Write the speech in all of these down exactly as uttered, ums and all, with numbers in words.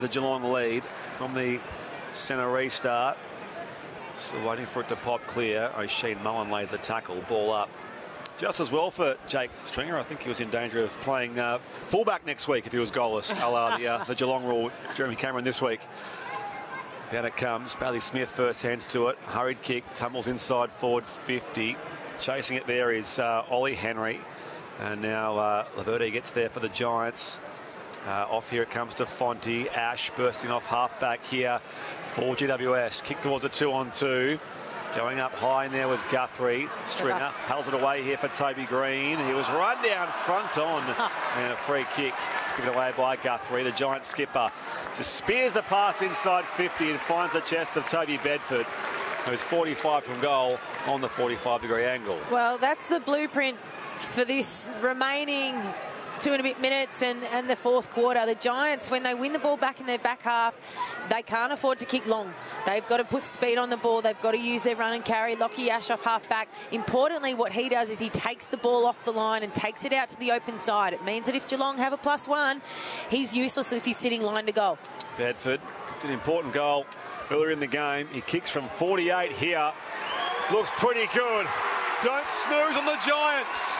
The Geelong lead from the centre restart. Still waiting for it to pop clear. O'Shea Mullen lays the tackle, ball up. Just as well for Jake Stringer. I think he was in danger of playing uh, fullback next week if he was goalless, a la the, uh, the Geelong rule, Jeremy Cameron this week. Down it comes. Bailey Smith first hands to it. Hurried kick, tumbles inside forward fifty. Chasing it there is uh, Ollie Henry. And now uh, Laverde gets there for the Giants. Uh, off here it comes to Fonte. Ash bursting off half-back here for G W S. Kick towards a two-on-two. Going up high in there was Guthrie. Stringer pulls it away here for Toby Green. He was run down front on. And a free kick given away by Guthrie. The Giant skipper just spears the pass inside fifty and finds the chest of Toby Bedford, who's forty-five from goal on the forty-five degree angle. Well, that's the blueprint for this remaining two and a bit minutes and, and the fourth quarter. The Giants, when they win the ball back in their back half, they can't afford to kick long. They've got to put speed on the ball. They've got to use their run and carry. Lockie Ash off half back. Importantly, what he does is he takes the ball off the line and takes it out to the open side. It means that if Geelong have a plus one, he's useless if he's sitting line to goal. Bedford, it's an important goal earlier in the game. He kicks from forty-eight here. Looks pretty good. Don't snooze on the Giants.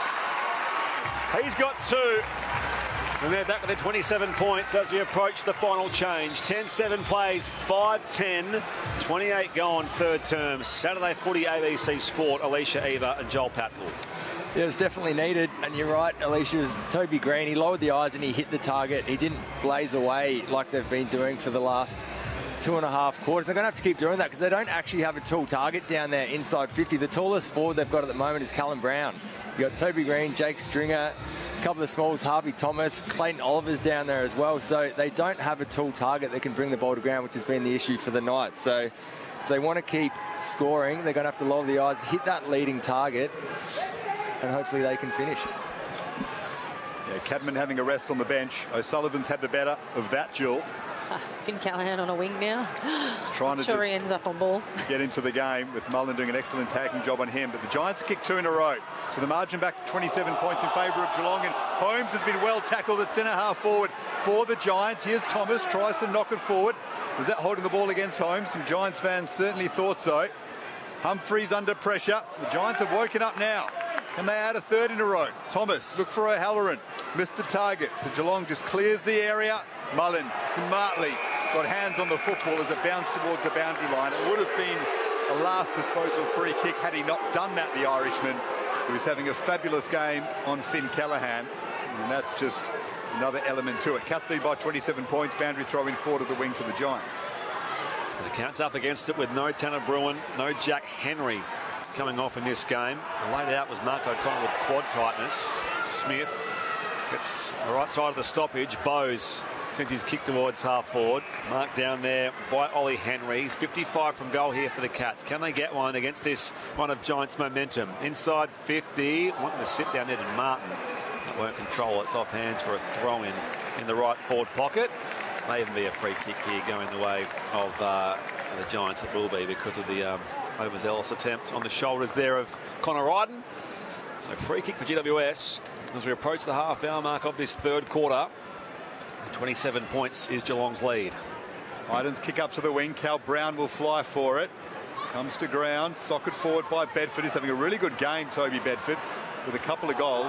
He's got two. And they're back with their twenty-seven points as we approach the final change. ten seven plays, five ten, twenty-eight go on third term. Saturday Footy A B C Sport, Alicia Eva and Joel Patfull. Yeah, it was definitely needed, and you're right, Alicia's Toby Green. He lowered the eyes and he hit the target. He didn't blaze away like they've been doing for the last two and a half quarters. They're going to have to keep doing that because they don't actually have a tall target down there inside fifty. The tallest forward they've got at the moment is Callum Brown. You've got Toby Green, Jake Stringer, a couple of smalls, Harvey Thomas, Clayton Oliver's down there as well. So they don't have a tall target that can bring the ball to ground, which has been the issue for the night. So if they want to keep scoring, they're going to have to lower the eyes, hit that leading target, and hopefully they can finish. Yeah, Cadman having a rest on the bench. O'Sullivan's had the better of that, Jill. Uh, Finn Callahan on a wing now. Trying to sure he ends up on ball. Get into the game with Mullen doing an excellent tagging job on him. But the Giants kicked two in a row. So the margin back to twenty-seven points in favour of Geelong. And Holmes has been well tackled at centre half forward for the Giants. Here's Thomas, tries to knock it forward. Was that holding the ball against Holmes? Some Giants fans certainly thought so. Humphreys under pressure. The Giants have woken up now. Can they add a third in a row? Thomas, look for O'Halloran. Missed the target. So Geelong just clears the area. Mullen smartly got hands on the football as it bounced towards the boundary line. It would have been a last disposal free kick had he not done that, the Irishman, who was having a fabulous game on Finn Callahan. And that's just another element to it. Cats lead by twenty-seven points. Boundary throw in four to the wing for the Giants. The Cats up against it with no Tanner Bruin, no Jack Henry coming off in this game. The laid out was Mark O'Connell with quad tightness. Smith gets the right side of the stoppage. Bowes sends his kick towards half forward. Marked down there by Ollie Henry. He's fifty-five from goal here for the Cats. Can they get one against this one of Giants' momentum? Inside fifty. Wanting to sit down there to Martin. That won't control. It's off hands for a throw in in the right forward pocket. May even be a free kick here going the way of uh, the Giants. It will be because of the um, overzealous attempt on the shoulders there of Connor Ryden. So free kick for G W S as we approach the half hour mark of this third quarter. twenty-seven points is Geelong's lead. Ryden's kick up to the wing. Cal Brown will fly for it. Comes to ground. Socket forward by Bedford. He's having a really good game, Toby Bedford, with a couple of goals.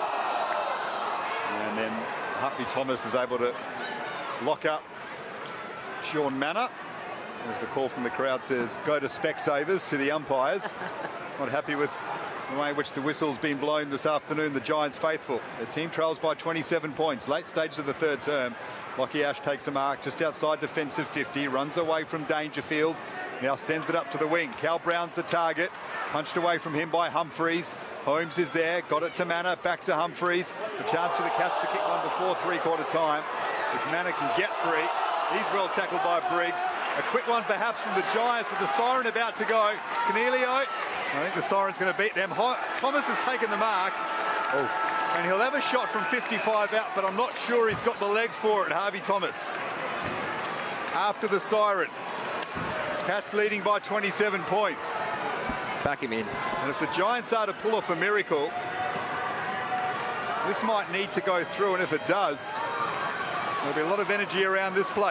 And then Harvey Thomas is able to lock up Sean Manor. As the call from the crowd says, go to Specsavers to the umpires. Not happy with the way in which the whistle's been blown this afternoon. The Giants faithful. The team trails by twenty-seven points. Late stages of the third term. Lockie Ash takes a mark just outside defensive fifty. Runs away from Dangerfield. Now sends it up to the wing. Cal Brown's the target. Punched away from him by Humphreys. Holmes is there. Got it to Manor. Back to Humphreys. The chance for the Cats to kick one before three-quarter time. If Manor can get free. He's well tackled by Briggs. A quick one perhaps from the Giants with the siren about to go. Canelio. I think the siren's going to beat them. Thomas has taken the mark. Oh. And he'll have a shot from fifty-five out, but I'm not sure he's got the legs for it, Harvey Thomas. After the siren. Cats leading by twenty-seven points. Back him in. And if the Giants are to pull off a miracle, this might need to go through, and if it does, There'll be a lot of energy around this place.